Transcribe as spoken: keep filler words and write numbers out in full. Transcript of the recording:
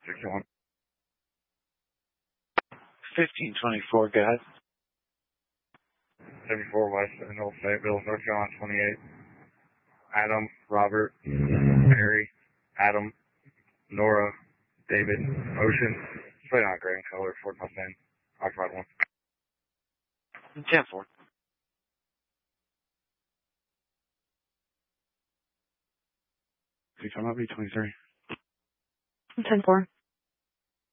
sixty-one. fifteen twenty-four, guys. seventy-four West in Old Fayetteville, North Carolina twenty-eight. Adam, Robert, Mary, Adam, Nora, David, Ocean. Straight on gray in color, Ford Mustang. Occupied one. ten four. Can you come up, B twenty-three? ten four.